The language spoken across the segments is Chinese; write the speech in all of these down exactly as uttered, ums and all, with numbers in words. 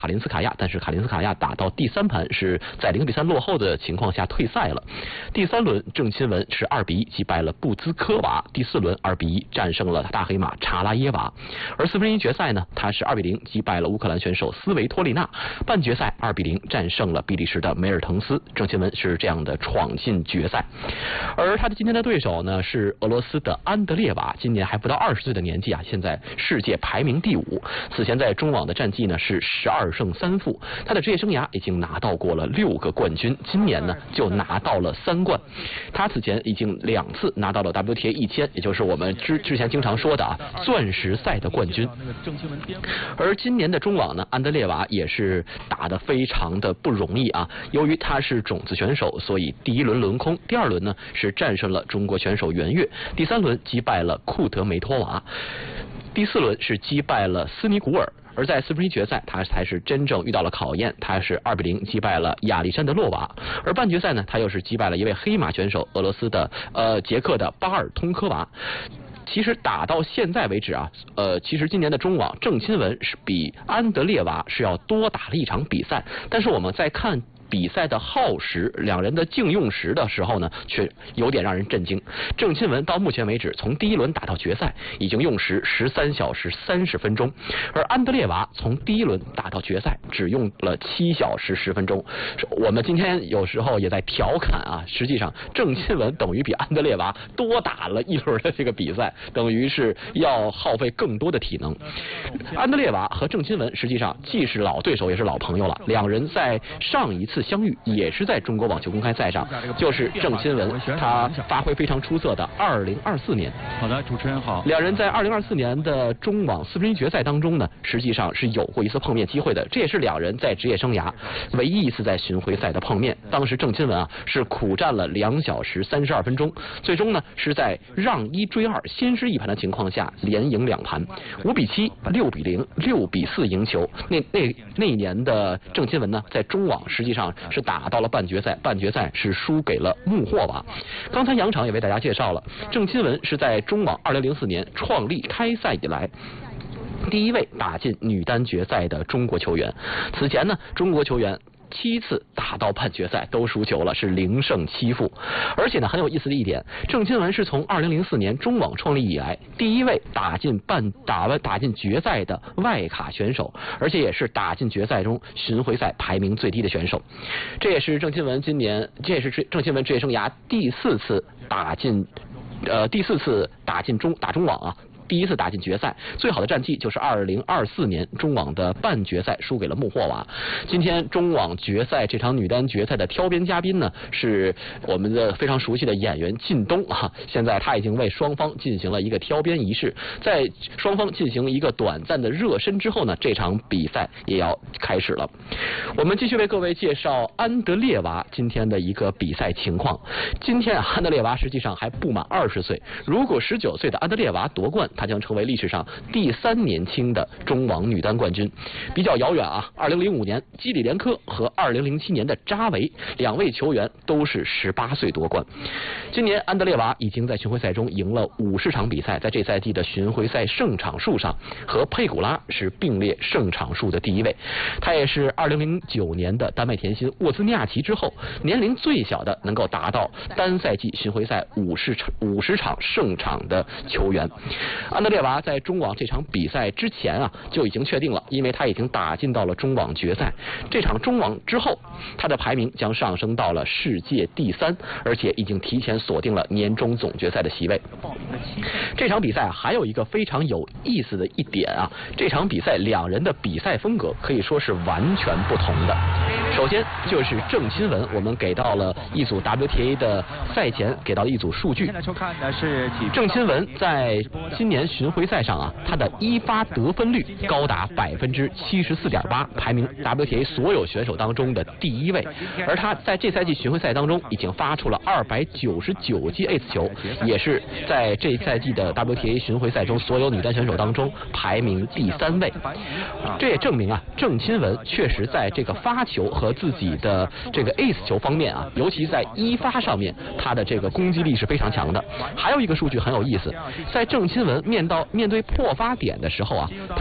卡林斯卡亚，但是卡林斯卡亚打到第三盘是在零比三落后的情况下退赛了。第三轮郑钦文是二比一击败了布兹科娃，第四轮二比一战胜了大黑马查拉耶娃。而四分之一决赛呢，他是二比零击败了乌克兰选手斯维托利娜，半决赛二比零战胜了比利时的梅尔滕斯。郑钦文是这样的闯进决赛。而他的今天的对手呢是俄罗斯的安德烈娃，今年还不到二十岁的年纪啊，现在世界排名第五。此前在中网的战绩呢是十二胜三负，他的职业生涯已经拿到过了六个冠军，今年呢就拿到了三冠。他此前已经两次拿到了 W T A 一千，也就是我们之之前经常说的啊钻石赛的冠军。而今年的中网呢，安德烈娃也是打得非常的不容易啊。由于他是种子选手，所以第一轮轮空，第二轮呢是战胜了中国选手袁岳，第三轮击败了库德梅托娃，第四轮是击败了斯尼古尔。而在四分之一决赛，他才是真正遇到了考验，他是二比零击败了亚历山德洛娃。而半决赛呢，他又是击败了一位黑马选手，俄罗斯的呃捷克的巴尔通科娃。其实打到现在为止啊，呃，其实今年的中网郑钦文是比安德烈娃是要多打了一场比赛，但是我们在看比赛的耗时，两人的净用时的时候呢，却有点让人震惊。郑钦文到目前为止，从第一轮打到决赛，已经用时十三小时三十分钟，而安德烈娃从第一轮打到决赛，只用了七小时十分钟。我们今天有时候也在调侃啊，实际上郑钦文等于比安德烈娃多打了一轮的这个比赛，等于是要耗费更多的体能。安德烈娃和郑钦文实际上既是老对手，也是老朋友了。两人在上一次相遇也是在中国网球公开赛上，就是郑钦文他发挥非常出色的二零二四年。 好的，主持人好。 两人在二零二四年的中网四分之一决赛当中呢，实际上是有过一次碰面机会的，这也是两人在职业生涯唯一一次在巡回赛的碰面。当时郑钦文啊是苦战了两小时三十二分钟，最终呢是在让一追二先失一盘的情况下连赢两盘，五比七、六比零、六比四赢球。那那那一年的郑钦文呢，在中网实际上是打到了半决赛，半决赛是输给了穆霍娃。刚才杨场也为大家介绍了，郑钦文是在中网二零零四年创立开赛以来第一位打进女单决赛的中国球员。此前呢，中国球员七次打到半决赛都输球了，是零胜七负。而且呢，很有意思的一点，郑钦文是从二零零四年中网创立以来第一位打进半打完打进决赛的外卡选手，而且也是打进决赛中巡回赛排名最低的选手。这也是郑钦文今年，这也是郑钦文职业生涯第四次打进，呃，第四次打进中打中网啊。第一次打进决赛，最好的战绩就是二零二四年中网的半决赛输给了穆霍娃。今天中网决赛这场女单决赛的挑边嘉宾呢，是我们的非常熟悉的演员靳东啊。现在他已经为双方进行了一个挑边仪式，在双方进行一个短暂的热身之后呢，这场比赛也要开始了。我们继续为各位介绍安德烈娃今天的一个比赛情况。今天啊，安德烈娃实际上还不满二十岁，如果十九岁的安德烈娃夺冠，她将成为历史上第三年轻的中网女单冠军。比较遥远啊，二零零五年基里连科和二零零七年的扎维两位球员都是十八岁夺冠。今年安德烈娃已经在巡回赛中赢了五十场比赛，在这赛季的巡回赛胜场数上和佩古拉是并列胜场数的第一位。她也是二零零九年的丹麦甜心沃兹尼亚奇之后年龄最小的能够达到单赛季巡回赛五十场五十场胜场的球员。安德烈娃在中网这场比赛之前啊就已经确定了，因为他已经打进到了中网决赛。这场中网之后，他的排名将上升到了世界第三，而且已经提前锁定了年终总决赛的席位。这场比赛啊，还有一个非常有意思的一点啊，这场比赛两人的比赛风格可以说是完全不同的。首先就是郑钦文，我们给到了一组 W T A 的赛前给到了一组数据。郑钦文在今年巡回赛上啊，他的一发得分率高达百分之七十四点八，排名 W T A 所有选手当中的第一位。而他在这赛季巡回赛当中已经发出了二百九十九记 ace 球，也是在这赛季的 W T A 巡回赛中所有女单选手当中排名第三位。这也证明啊，郑钦文确实在这个发球和自己的这个 ace 球方面啊，尤其在一发上面，他的这个攻击力是非常强的。还有一个数据很有意思，在郑钦文面到面对破发点的时候啊，他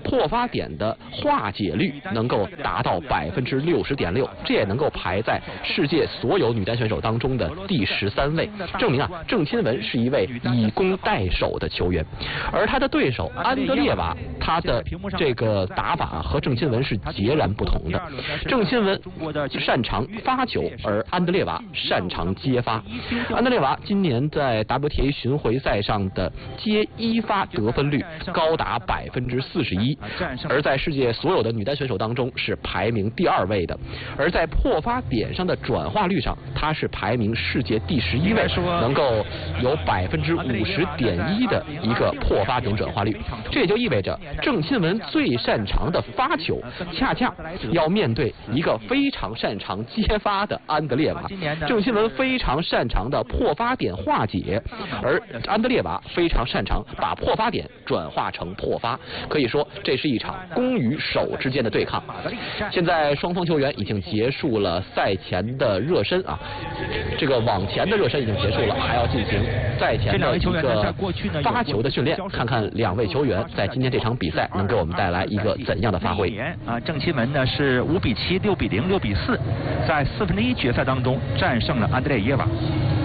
破发点的化解率能够达到百分之六十点六，这也能够排在世界所有女单选手当中的第十三位，证明啊，郑钦文是一位以攻代守的球员。而他的对手安德烈娃，他的这个打法和郑钦文是截然不同的。郑钦文擅长发球，而安德烈娃擅长接发。安德烈娃今年在 W T A 巡回赛上的接一发得分率高达百分之四十一，而在世界所有的女单选手当中是排名第二位的。而在破发点上的转化率上，她是排名世界第十一位，能够有百分之五十点一的一个破发点转化率。这也就意味着郑钦文最擅长的发球，恰恰要面对一个非常擅长接发的安德烈娃。郑钦文非常擅长的破发点化解，而安德烈娃非常擅长把破发点转化成破发。可以说，这是一场攻与守之间的对抗。现在双方球员已经结束了赛前的热身啊，这个网前的热身已经结束了，还要进行赛前的一个发球的训练，看看两位球员在今天这场比赛能给我们带来一个怎样的发挥。 啊，郑钦文呢是五比七、六比零、六比四，在四分之一决赛当中战胜了安德烈耶娃。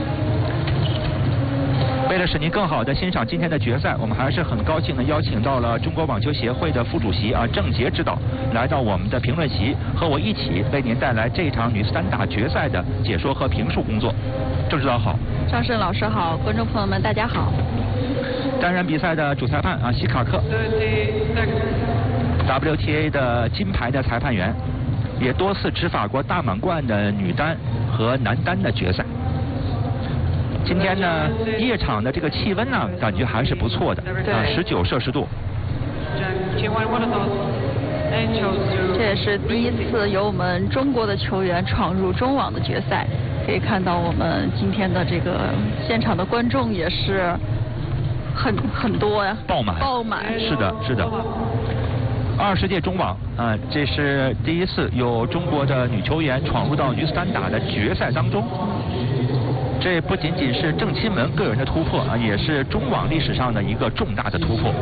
为了使您更好的欣赏今天的决赛，我们还是很高兴的邀请到了中国网球协会的副主席啊郑洁指导来到我们的评论席，和我一起为您带来这场女子单打决赛的解说和评述工作。郑指导好。 张胜老师好，观众朋友们大家好。 担任比赛的主裁判啊希卡克 ，W T A 的金牌的裁判员，也多次执法过大满贯的女单和男单的决赛。今天呢，夜场的这个气温呢，感觉还是不错的，啊，十九摄氏度。 这也是第一次有我们中国的球员闯入中网的决赛，可以看到我们今天的这个现场的观众也是很很多呀， 爆满， 爆满。 是的，是的。二十届中网啊，这是第一次有中国的女球员闯入到女子单打的决赛当中。这不仅仅是郑钦文个人的突破啊，也是中网历史上的一个重大的突破。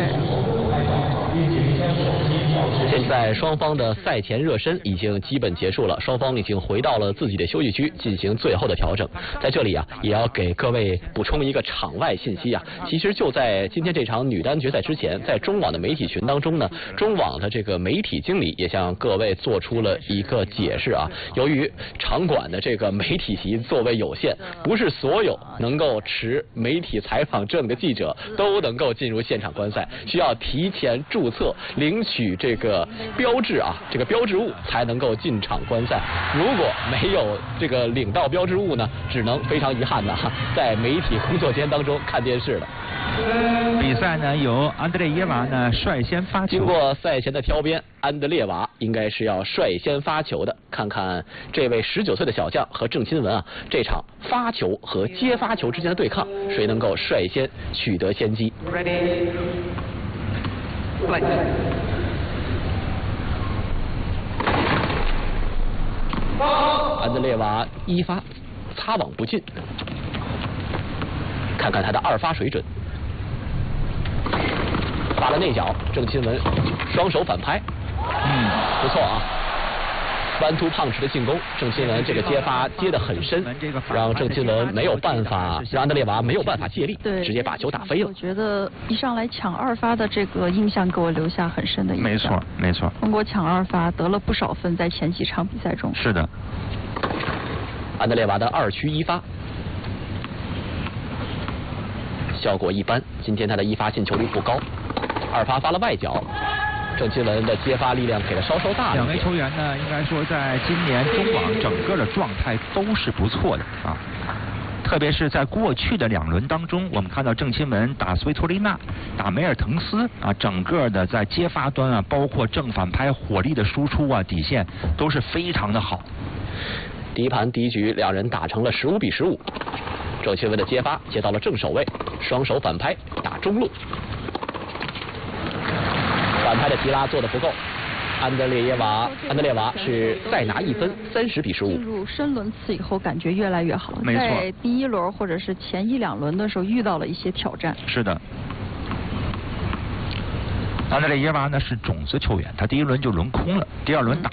现在双方的赛前热身已经基本结束了，双方已经回到了自己的休息区进行最后的调整。在这里啊，也要给各位补充一个场外信息啊，其实就在今天这场女单决赛之前，在中网的媒体群当中呢，中网的这个媒体经理也向各位做出了一个解释啊，由于场馆的这个媒体席座位有限，不是所有能够持媒体采访证的记者都能够进入现场观赛，需要提前注册领取这个标志啊，这个标志物才能够进场观赛。如果没有这个领到标志物呢，只能非常遗憾的在媒体工作间当中看电视了。 比赛呢由安德烈耶娃呢率先发球。 经过赛前的挑编，安德烈娃应该是要率先发球的。看看这位十九岁的小将和郑钦文啊，这场发球和接发球之间的对抗，谁能够率先取得先机？ Ready. Play. 安德烈娃一发擦网不进，看看他的二发水准。发了内角，郑钦文双手反拍，嗯，不错啊。One two punch的进攻，郑钦文这个接发接得很深，让郑钦文没有办法，让安德烈娃没有办法借力，直接把球打飞了。 我觉得一上来抢二发的这个印象给我留下很深的印象。 没错，没错。 通过抢二发得了不少分，在前几场比赛中。 是的。 安德烈娃的二曲一发效果一般，今天他的一发进球率不高，二发发了外角。郑钦文的接发力量给的稍稍大一点。 两位球员呢，应该说在今年中网整个的状态都是不错的啊。特别是在过去的两轮当中，我们看到郑钦文打斯维托利娜、打梅尔滕斯啊，整个的在接发端啊，包括正反拍火力的输出啊，底线都是非常的好。 第一盘第一局两人打成了十五比十五，郑钦文的接发接到了正手位，双手反拍打中路。反拍的提拉做的不够，安德烈耶娃，安德烈娃是再拿一分，三十比十五。 进入深轮次以后，感觉越来越好。 没错。 在第一轮或者是前一两轮的时候遇到了一些挑战。 是的。 安德烈耶娃呢是种子球员，他第一轮就轮空了，第二轮打